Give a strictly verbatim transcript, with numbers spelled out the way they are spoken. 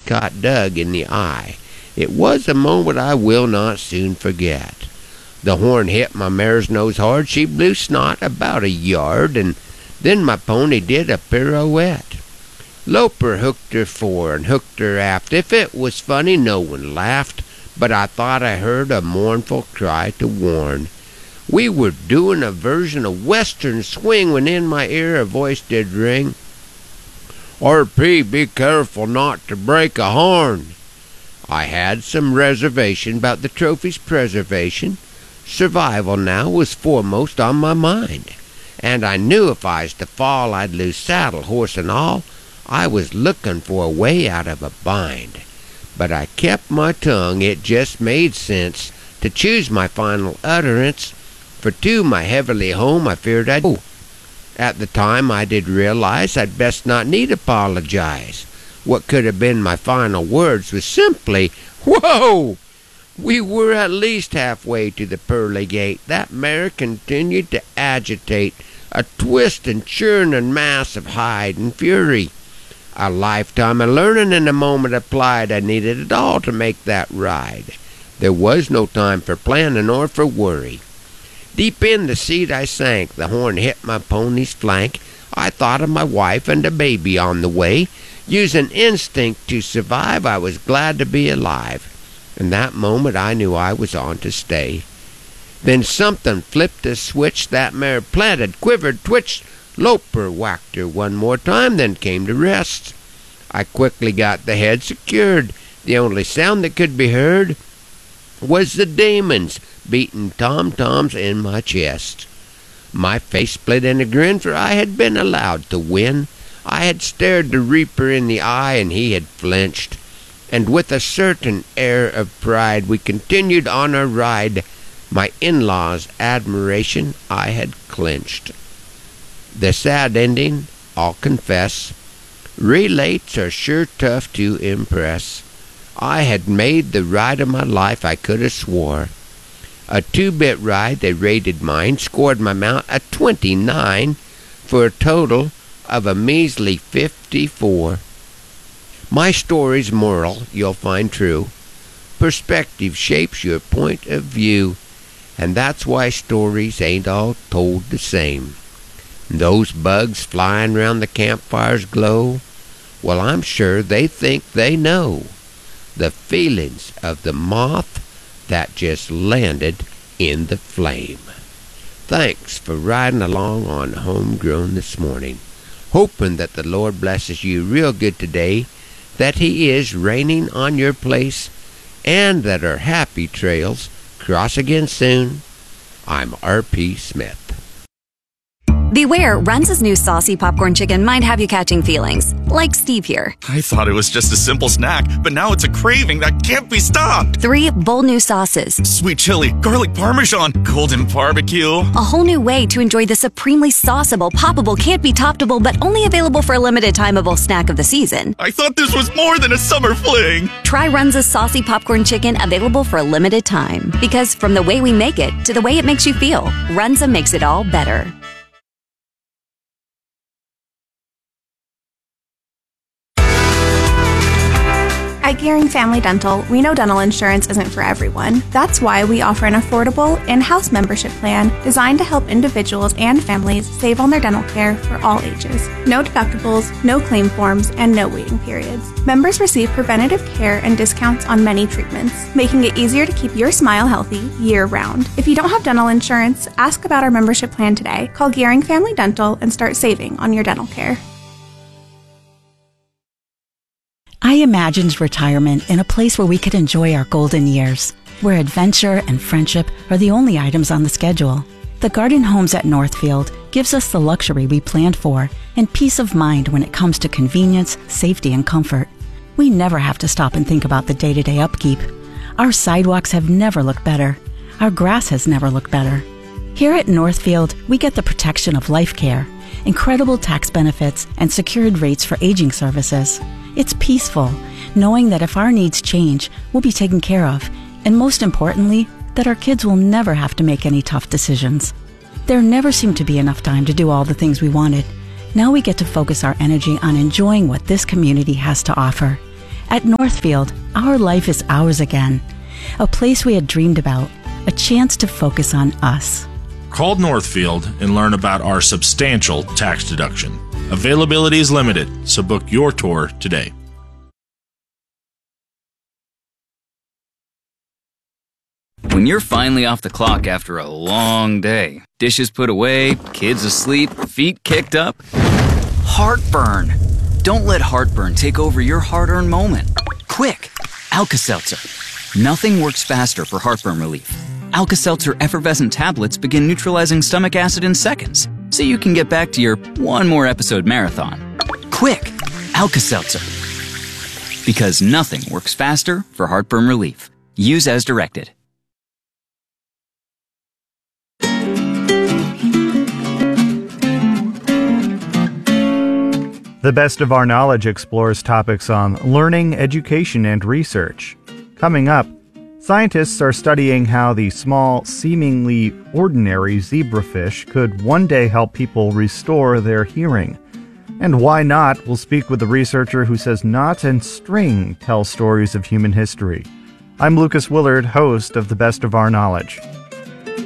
caught Doug in the eye. It was a moment I will not soon forget. The horn hit my mare's nose hard. She blew snot about a yard, and then my pony did a pirouette. Loper hooked her fore and hooked her aft. If it was funny, no one laughed, but I thought I heard a mournful cry to warn. We were doing a version of Western Swing when in my ear a voice did ring. R P, be careful not to break a horn. I had some reservation about the trophy's preservation. Survival now was foremost on my mind, and I knew if I was to fall I'd lose saddle, horse, and all. I was looking for a way out of a bind, but I kept my tongue. It just made sense to choose my final utterance, for to my heavenly home I feared I'd go. At the time I did realize I'd best not need apologize. What could have been my final words was simply, "Whoa!" We were at least halfway to the pearly gate. That mare continued to agitate, a twist and churning mass of hide and fury. A lifetime of learning and a moment applied. I needed it all to make that ride. There was no time for planning or for worry. Deep in the seat I sank. The horn hit my pony's flank. I thought of my wife and a baby on the way. Using instinct to survive, I was glad to be alive. In that moment I knew I was on to stay. Then something flipped a switch. That mare planted, quivered, twitched. Loper whacked her one more time, then came to rest. I quickly got the head secured. The only sound that could be heard was the demons beating tom-toms in my chest. My face split in a grin, for I had been allowed to win. I had stared the reaper in the eye, and he had flinched. And with a certain air of pride we continued on our ride. My in-laws' admiration I had clinched. The sad ending, I'll confess, relates are sure tough to impress. I had made the ride of my life, I could have swore. A two-bit ride, they rated mine, scored my mount a twenty-nine, for a total of a measly fifty-four. My story's moral you'll find true. Perspective shapes your point of view, and that's why stories ain't all told the same. Those bugs flying round the campfire's glow, well, I'm sure they think they know the feelings of the moth that just landed in the flame. Thanks for riding along on Homegrown this morning. Hoping that the Lord blesses you real good today, that He is raining on your place, and that our happy trails cross again soon. I'm R P Smith. Beware, Runza's new saucy popcorn chicken might have you catching feelings, like Steve here. I thought it was just a simple snack, but now it's a craving that can't be stopped. Three bold new sauces. Sweet chili, garlic parmesan, golden barbecue. A whole new way to enjoy the supremely sauceable, poppable, can't-be-toppable, but only available for a limited timeable snack of the season. I thought this was more than a summer fling. Try Runza's saucy popcorn chicken, available for a limited time. Because from the way we make it to the way it makes you feel, Runza makes it all better. At Gearing Family Dental, we know dental insurance isn't for everyone. That's why we offer an affordable in-house membership plan designed to help individuals and families save on their dental care for all ages. No deductibles, no claim forms, and no waiting periods. Members receive preventative care and discounts on many treatments, making it easier to keep your smile healthy year-round. If you don't have dental insurance, ask about our membership plan today. Call Gearing Family Dental and start saving on your dental care. I imagined retirement in a place where we could enjoy our golden years, where adventure and friendship are the only items on the schedule. The Garden Homes at Northfield gives us the luxury we planned for and peace of mind when it comes to convenience, safety, and comfort. We never have to stop and think about the day-to-day upkeep. Our sidewalks have never looked better. Our grass has never looked better. Here at Northfield, we get the protection of life care, incredible tax benefits, and secured rates for aging services. It's peaceful, knowing that if our needs change, we'll be taken care of, and most importantly, that our kids will never have to make any tough decisions. There never seemed to be enough time to do all the things we wanted. Now we get to focus our energy on enjoying what this community has to offer. At Northfield, our life is ours again. A place we had dreamed about, a chance to focus on us. Call Northfield and learn about our substantial tax deduction. Availability is limited, so book your tour today. When you're finally off the clock after a long day, dishes put away, kids asleep, feet kicked up, heartburn. Don't let heartburn take over your hard-earned moment. Quick, Alka-Seltzer. Nothing works faster for heartburn relief. Alka-Seltzer effervescent tablets begin neutralizing stomach acid in seconds, so you can get back to your one more episode marathon. Quick, Alka-Seltzer. Because nothing works faster for heartburn relief. Use as directed. The Best of Our Knowledge explores topics on learning, education, and research. Coming up, scientists are studying how the small, seemingly ordinary zebrafish could one day help people restore their hearing. And why not? We'll speak with the researcher who says knots and string tell stories of human history. I'm Lucas Willard, host of The Best of Our Knowledge.